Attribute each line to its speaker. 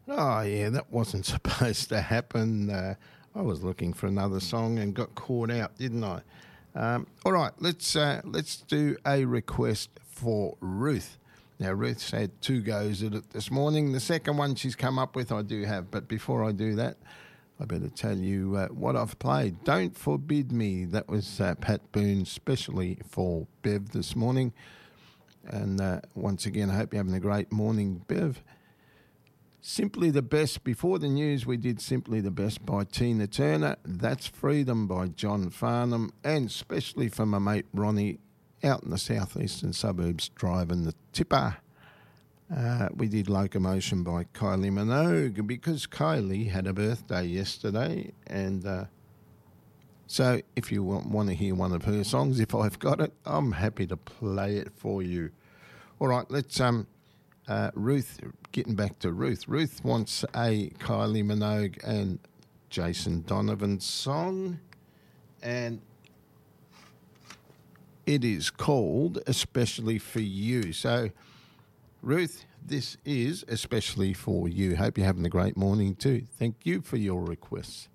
Speaker 1: Oh, yeah, that wasn't supposed to happen. I was looking for another song and got caught out, didn't I? All right, let's do a request for Ruth. Now, Ruth's had 2 goes at it this morning. The second one she's come up with I do have, but before I do that, I better tell you what I've played. Don't Forbid Me. That was Pat Boone, specially for Bev this morning. And once again, I hope you're having a great morning, Bev. Simply the Best. Before the news, we did Simply the Best by Tina Turner. That's Freedom by John Farnham. And especially for my mate Ronnie out in the southeastern suburbs driving the tipper. We did Locomotion by Kylie Minogue because Kylie had a birthday yesterday. And so if you want to hear one of her songs, if I've got it, I'm happy to play it for you. All right, let's... Ruth, getting back to Ruth. Ruth wants a Kylie Minogue and Jason Donovan song, and it is called Especially for You. So, Ruth, this is especially for you. Hope you're having a great morning too. Thank you for your requests.